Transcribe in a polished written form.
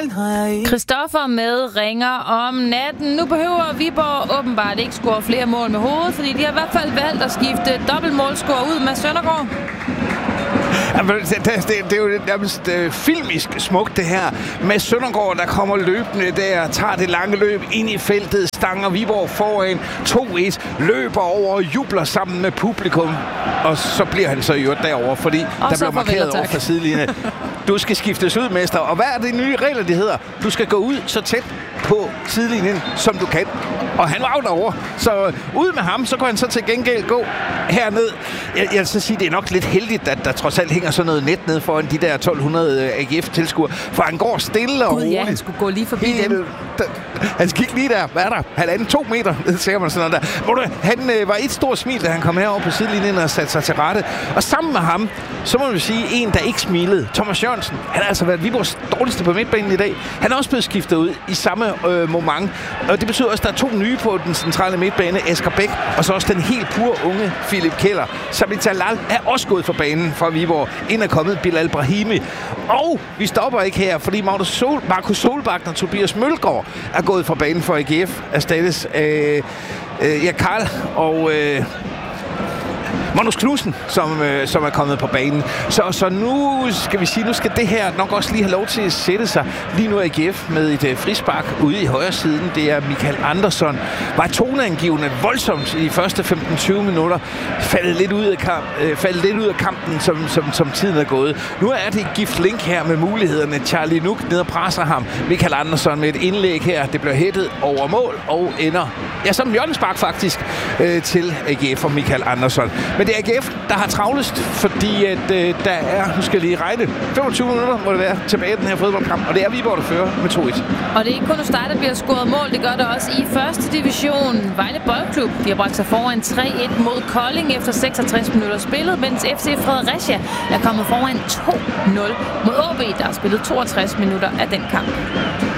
Christoffer med ringer om natten. Nu behøver Viborg åbenbart ikke score flere mål med hovedet, fordi de har i hvert fald valgt at skifte dobbeltmålscorer ud med Søndergaard. Det er jo nærmest filmisk smukt, det her. Med Søndergaard, der kommer løbende der, tager det lange løb ind i feltet, stanger Viborg foran 2-1, løber over og jubler sammen med publikum. Og så bliver han så i øvrigt derovre, fordi der bliver markeret over for sidelinjen. Du skal skiftes ud, mester. Og hvad er det nye regler, det hedder? Du skal gå ud så tæt på sidelinjen, som du kan. Og han var jo derovre. Så ud med ham, så kan han så til gengæld gå herned. Jeg vil så sige, det er nok lidt heldigt, at der trods alt hænger sådan noget net ned foran de der 1200 AGF-tilskuere. For han går stille og roligt. Ja, han skulle gå lige forbi dem. Han skal ikke lige der. Hvad er der? 1,5-2 meter, ser man sådan noget der. Han var et stort smil, da han kom herover på sidelinjen og satte sig til rette. Og sammen med ham, så må vi sige, en, der ikke smilede. Thomas Jørgensen. Han har altså været Viborgs dårligste på midtbanen i dag. Han er også blevet skiftet ud i samme moment. Og det betyder også, at der er 2 nye på den centrale midtbane. Asger Bæk, og så også den helt pure unge Philip Keller. Sabri Talal er også gået for banen fra Viborg. Ind er kommet Bilal Brahimi. Og vi stopper ikke her, fordi Markus Solbakken og Tobias Mølgaard er gået fra banen for AGF. Erstattes Karl og Magnus Knudsen, som er kommet på banen. Så nu skal vi sige, nu skal det her nok også lige have lov til at sætte sig. Lige nu er AGF med et frispark ude i højre siden. Det er Michael Andersson. Var toneangivende voldsomt i de første 15-20 minutter. Faldet lidt ud af kampen, som tiden er gået. Nu er det Gift Link her med mulighederne. Charlie Nuk ned og presser ham. Michael Andersson med et indlæg her. Det bliver hættet over mål og ender, ja, som hjørnespark faktisk, til AGF og Michael Andersson. Men det er AGF, der har travlest, fordi at, der er, nu skal jeg lige regne, 25 minutter må det være tilbage i den her fodboldkamp, og det er Viborg, der fører med 2-1. Og det er ikke kun hos dig, der bliver scoret mål, det gør det også i første division. Vejle Boldklub, de har bragt sig foran 3-1 mod Kolding efter 66 minutter spillet, mens FC Fredericia er kommet foran 2-0 mod AB, der har spillet 62 minutter af den kamp.